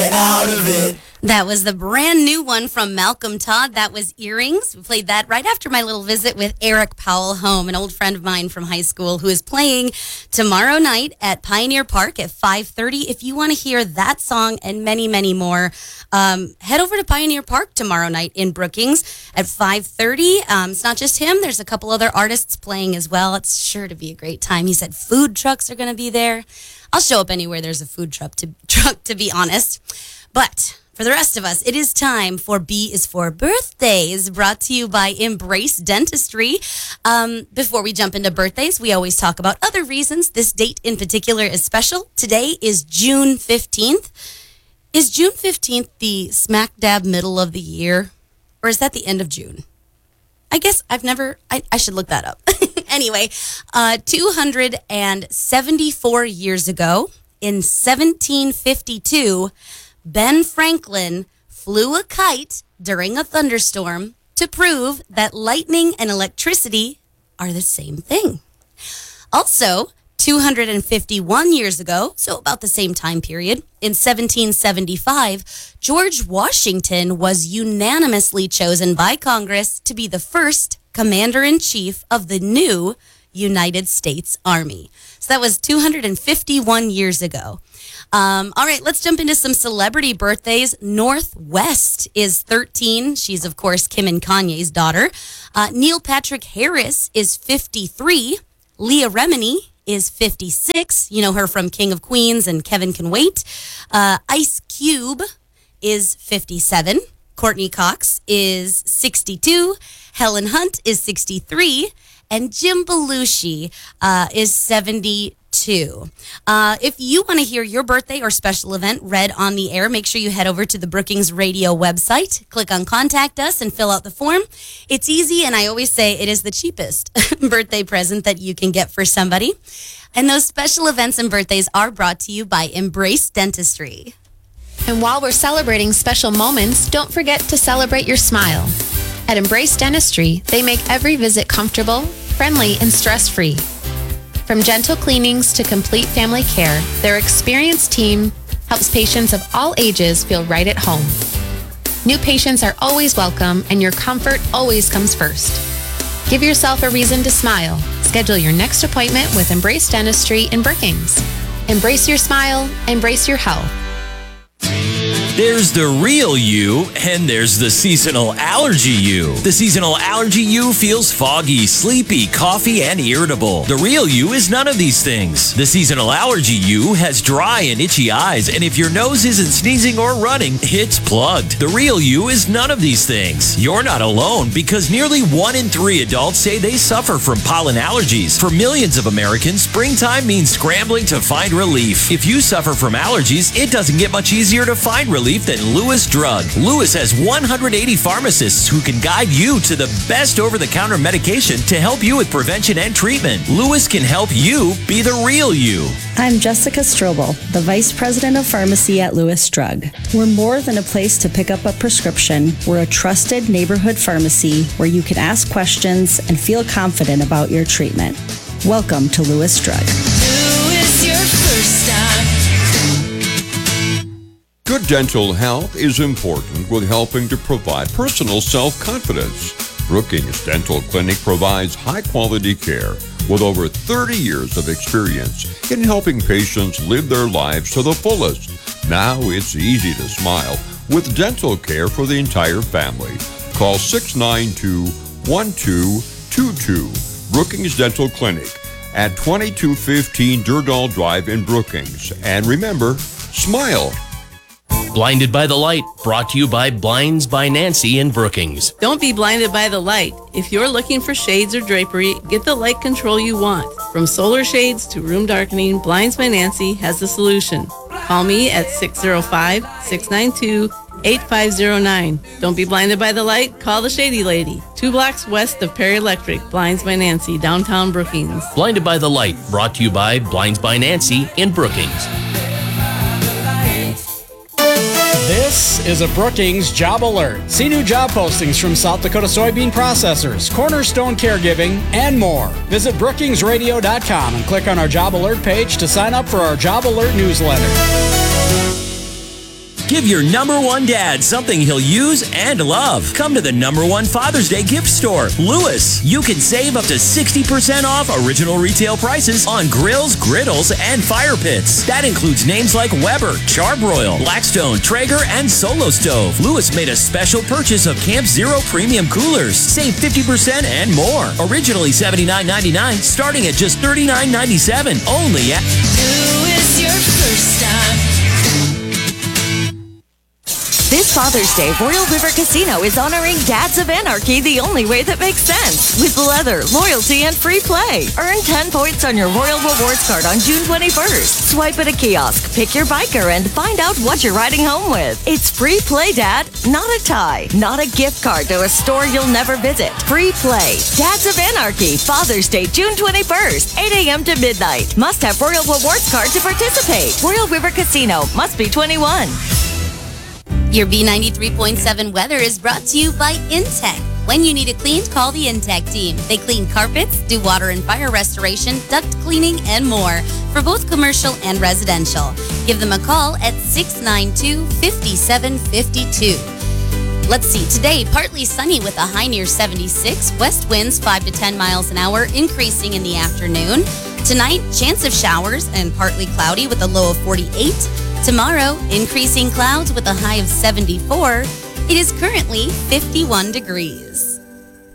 right out of it. That was the brand new one from Malcolm Todd. That was Earrings. We played that right after my little visit with Eric Powell Home, an old friend of mine from high school who is playing tomorrow night at Pioneer Park at 5:30. If you want to hear that song and many, many more, head over to Pioneer Park tomorrow night in Brookings at 5:30. It's not just him. There's a couple other artists playing as well. It's sure to be a great time. He said food trucks are going to be there. I'll show up anywhere there's a food truck, to be honest. But for the rest of us, it is time for B is for Birthdays, brought to you by Embrace Dentistry. Before we jump into birthdays, we always talk about other reasons this date in particular is special. Today is June 15th. Is June 15th the smack dab middle of the year? Or is that the end of June? I guess I should look that up. Anyway, 274 years ago, in 1752, Ben Franklin flew a kite during a thunderstorm to prove that lightning and electricity are the same thing. Also, 251 years ago, so about the same time period, in 1775, George Washington was unanimously chosen by Congress to be the first commander-in-chief of the new United States Army. So that was 251 years ago. All right, let's jump into some celebrity birthdays. North West is 13. She's, of course, Kim and Kanye's daughter. Neil Patrick Harris is 53. Leah Remini is 56. You know her from King of Queens and Kevin Can Wait. Ice Cube is 57. Courtney Cox is 62. Helen Hunt is 63. And Jim Belushi is 72. If you want to hear your birthday or special event read on the air, make sure you head over to the Brookings Radio website, click on Contact Us, and fill out the form. It's easy, and I always say it is the cheapest birthday present that you can get for somebody. And those special events and birthdays are brought to you by Embrace Dentistry. And while we're celebrating special moments, don't forget to celebrate your smile. At Embrace Dentistry, they make every visit comfortable, friendly, and stress-free. From gentle cleanings to complete family care, their experienced team helps patients of all ages feel right at home. New patients are always welcome, and your comfort always comes first. Give yourself a reason to smile. Schedule your next appointment with Embrace Dentistry in Brookings. Embrace your smile, embrace your health. There's the real you, and there's the seasonal allergy you. The seasonal allergy you feels foggy, sleepy, coughy, and irritable. The real you is none of these things. The seasonal allergy you has dry and itchy eyes, and if your nose isn't sneezing or running, it's plugged. The real you is none of these things. You're not alone, because nearly 1 in 3 adults say they suffer from pollen allergies. For millions of Americans, springtime means scrambling to find relief. If you suffer from allergies, it doesn't get much easier to find relief than Lewis Drug. Lewis has 180 pharmacists who can guide you to the best over-the-counter medication to help you with prevention and treatment. Lewis can help you be the real you. I'm Jessica Strobel, the Vice President of Pharmacy at Lewis Drug. We're more than a place to pick up a prescription. We're a trusted neighborhood pharmacy where you can ask questions and feel confident about your treatment. Welcome to Lewis Drug. Lewis, your first stop. Good dental health is important with helping to provide personal self-confidence. Brookings Dental Clinic provides high-quality care with over 30 years of experience in helping patients live their lives to the fullest. Now it's easy to smile with dental care for the entire family. Call 692-1222 Brookings Dental Clinic at 2215 Durdall Drive in Brookings. And remember, smile. Blinded by the Light, brought to you by Blinds by Nancy in Brookings. Don't be blinded by the light. If you're looking for shades or drapery, get the light control you want. From solar shades to room darkening, Blinds by Nancy has the solution. Call me at 605-692-8509. Don't be blinded by the light, call the Shady Lady. 2 blocks west of Perry Electric, Blinds by Nancy, downtown Brookings. Blinded by the Light, brought to you by Blinds by Nancy in Brookings. This is a Brookings Job Alert. See new job postings from South Dakota soybean processors, Cornerstone Caregiving, and more. Visit brookingsradio.com and click on our Job Alert page to sign up for our Job Alert newsletter. Give your number one dad something he'll use and love. Come to the number one Father's Day gift store, Lewis. You can save up to 60% off original retail prices on grills, griddles, and fire pits. That includes names like Weber, Charbroil, Blackstone, Traeger, and Solo Stove. Lewis made a special purchase of Camp Zero premium coolers. Save 50% and more. Originally $79.99, starting at just $39.97. Only at Lewis, your first time. This Father's Day, Royal River Casino is honoring Dads of Anarchy the only way that makes sense. With leather, loyalty, and free play. Earn 10 points on your Royal Rewards card on June 21st. Swipe at a kiosk, pick your biker, and find out what you're riding home with. It's free play, Dad, not a tie. Not a gift card to a store you'll never visit. Free play. Dads of Anarchy, Father's Day, June 21st, 8 a.m. to midnight. Must have Royal Rewards card to participate. Royal River Casino, must be 21. Your B93.7 weather is brought to you by Intech. When you need it cleaned, call the Intech team. They clean carpets, do water and fire restoration, duct cleaning, and more for both commercial and residential. Give them a call at 692-5752. Let's see, today, partly sunny with a high near 76, west winds 5 to 10 miles an hour, increasing in the afternoon. Tonight, chance of showers and partly cloudy with a low of 48. Tomorrow, increasing clouds with a high of 74. It is currently 51 degrees.